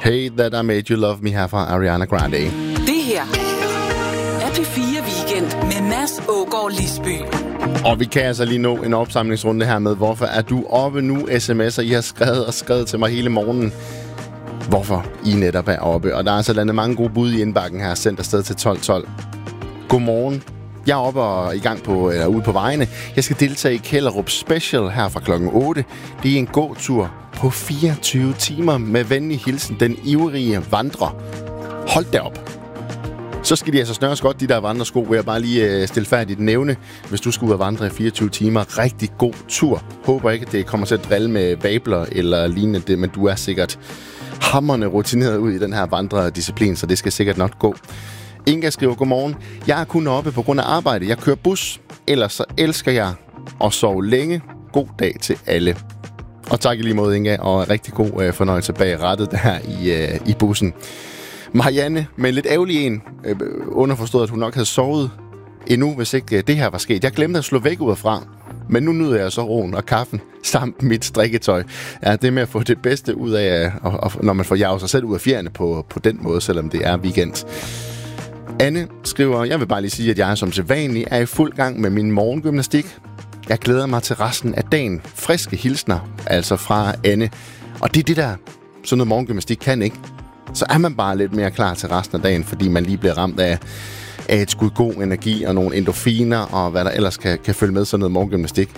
Hey That I Made You Love Me her fra Ariana Grande. Det her er P4 Weekend med Mads Ågaard Lisby. Og vi kan altså lige nå en opsamlingsrunde her med, hvorfor er du oppe nu? SMS'er, I har skrevet til mig hele morgenen, hvorfor I netop er oppe. Og der er altså landet mange gode bud i indbakken her, sendt afsted til 1212. Godmorgen. Jeg er oppe og i gang på, ude på vejene. Jeg skal deltage i Kjellerup Special her fra klokken 8. Det er en gåtur på 24 timer med venlig hilsen, den ivrige vandrer. Hold da op. Så skal de altså snøres godt, de der vandresko, vil jeg bare lige stilfærdigt nævne. Hvis du skal ud og vandre i 24 timer, rigtig god tur. Håber ikke, at det kommer til at drille med vabler eller lignende det, men du er sikkert hamrende rutineret ud i den her vandredisciplin, så det skal sikkert nok gå. Inga skriver, godmorgen. Jeg er kun oppe på grund af arbejde. Jeg kører bus, ellers så elsker jeg at sove længe. God dag til alle. Og tak i lige måde, Inga, og rigtig god fornøjelse bag rattet der i bussen. Marianne med en lidt ærgerlig en, underforstået, at hun nok havde sovet endnu, hvis ikke det her var sket. Jeg glemte at slå væk ud fra, men nu nyder jeg så roen og kaffen samt mit strikketøj. Ja, det med at få det bedste ud af, når man får jaget sig selv ud af fjerne på den måde, selvom det er weekend. Anne skriver, jeg vil bare lige sige, at jeg som sædvanlig er i fuld gang med min morgengymnastik. Jeg glæder mig til resten af dagen. Friske hilsner, altså fra Anne. Og det er det der, sådan noget morgengymnastik kan, ikke? Så er man bare lidt mere klar til resten af dagen, fordi man lige bliver ramt af et skud god energi og nogle endorfiner og hvad der ellers kan følge med sådan noget morgengymnastik.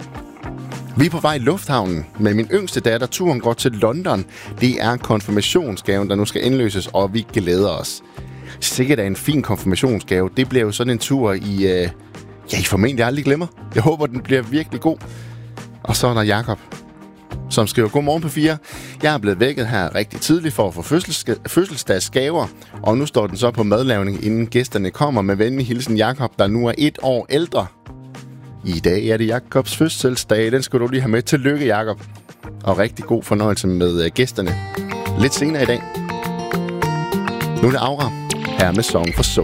Vi er på vej i lufthavnen med min yngste datter. Turen går til London. Det er konfirmationsgaven, der nu skal indløses, og vi glæder os. Sikkert er en fin konfirmationsgave. Det bliver jo sådan en tur I formentlig aldrig glemmer. Jeg håber, den bliver virkelig god. Og så er der Jakob, som skriver, godmorgen på 4. Jeg er blevet vækket her rigtig tidligt for at få fødselsdagsgaver, og nu står den så på madlavning, inden gæsterne kommer. Med venlig hilsen Jakob, der nu er 1 år ældre. I dag er det Jakobs fødselsdag. Den skal du lige have med. Tillykke, Jakob. Og rigtig god fornøjelse med gæsterne lidt senere i dag. Nu er det Aura her med Song for Soul.